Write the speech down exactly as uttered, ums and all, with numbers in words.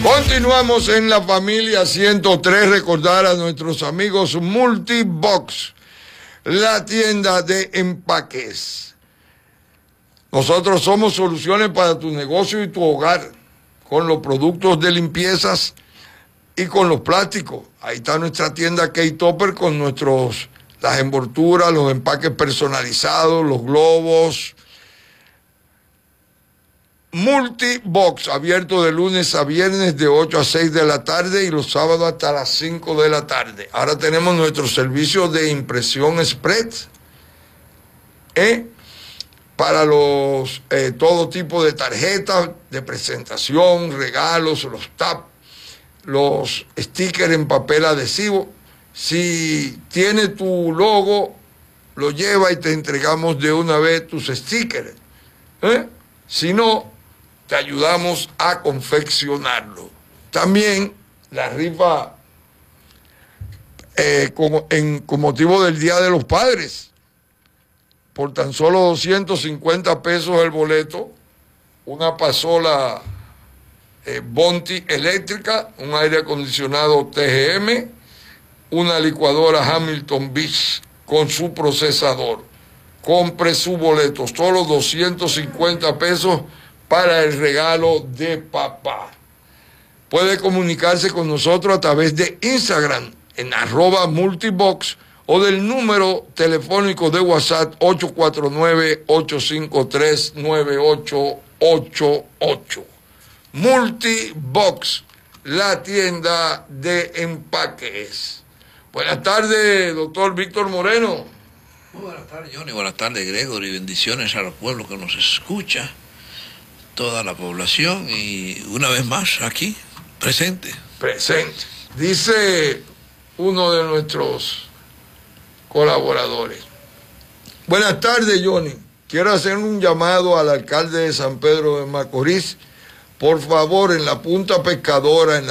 Continuamos en la familia ciento tres. Recordar a nuestros amigos Multibox, la tienda de empaques. Nosotros somos soluciones para tu negocio y tu hogar, con los productos de limpiezas y con los plásticos. Ahí está nuestra tienda K-Topper con nuestros, las envolturas, los empaques personalizados, los globos. Multibox, abierto de lunes a viernes de ocho a seis de la tarde y los sábados hasta las cinco de la tarde. Ahora tenemos nuestro servicio de impresión spread, ¿eh? para los eh, todo tipo de tarjetas de presentación, regalos, los tap, los stickers en papel adhesivo. Si tiene tu logo, lo lleva y te entregamos de una vez tus stickers. ¿eh? Si no, te ayudamos a confeccionarlo. También la rifa eh, con, en, con motivo del Día de los Padres. Por tan solo doscientos cincuenta pesos el boleto, una pasola eh, Bonti eléctrica, un aire acondicionado T G M, una licuadora Hamilton Beach con su procesador. Compre su boleto, solo doscientos cincuenta pesos para el regalo de papá. Puede comunicarse con nosotros a través de Instagram en arroba multibox o del número telefónico de WhatsApp ocho cuatro nueve, ocho cinco tres, nueve ocho ocho ocho. Multibox, la tienda de empaques. Buenas tardes, doctor Víctor Moreno. Muy buenas tardes, Johnny. Buenas tardes, Gregory. Bendiciones a los pueblos que nos escucha, toda la población, y una vez más aquí, presente. Presente. Dice uno de nuestros colaboradores. Buenas tardes, Johnny. Quiero hacer un llamado al alcalde de San Pedro de Macorís. Por favor, en la Punta Pescadora, en la